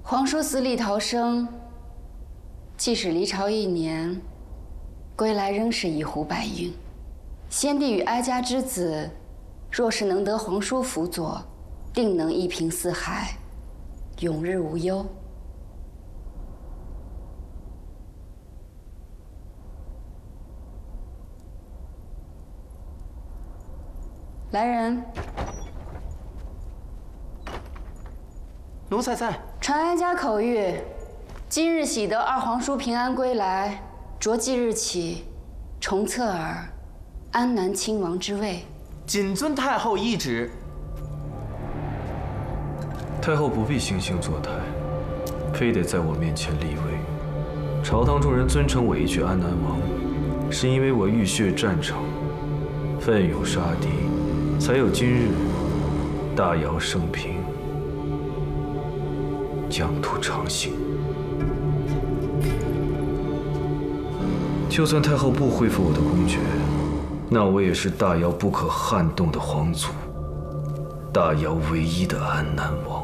皇叔死里逃生，即使离朝1年，归来仍是一呼白云。先帝与哀家之子，若是能得皇叔辅佐，定能一平四海，永日无忧。来人！ 奴才在。 传哀家口谕：今日喜得二皇叔平安归来，着即日起，重册尔安南亲王之位。 谨遵太后懿旨。 太后不必惺惺作态，非得在我面前立威。朝堂众人尊称我一句安南王，是因为我浴血战场，奋勇杀敌，才有今日大尧升平，疆土长兴。就算太后不恢复我的公爵，那我也是大尧不可撼动的皇族，大尧唯一的安南王。